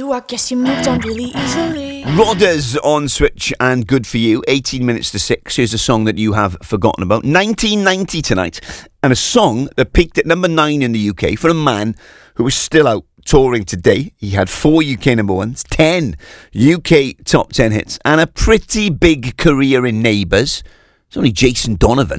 you, I guess you moved on really easily. Rodders on Switch and Good For You, 18 minutes to 6. Here's a song that you have forgotten about. 1990 tonight, and a song that peaked at number 9 in the UK for a man who is still out touring today. He had 4 UK number ones, 10 UK top 10 hits, and a pretty big career in Neighbours. It's only Jason Donovan.